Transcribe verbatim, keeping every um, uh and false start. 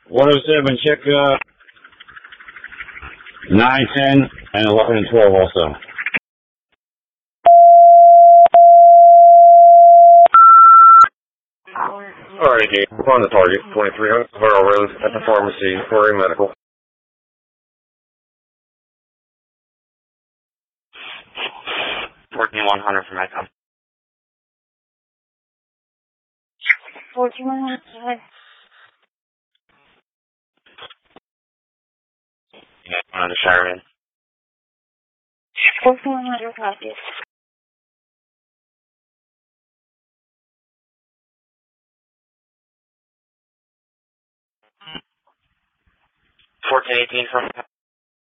one oh seven, check uh, nine, ten, and eleven and twelve also. Alright, Dean. We're on the target. twenty-three hundred Barrel Road at the pharmacy for a medical. fourteen one hundred for Metcalf. fourteen one hundred. Yeah, one of the Siren. fourteen one hundred copies. fourteen eighteen for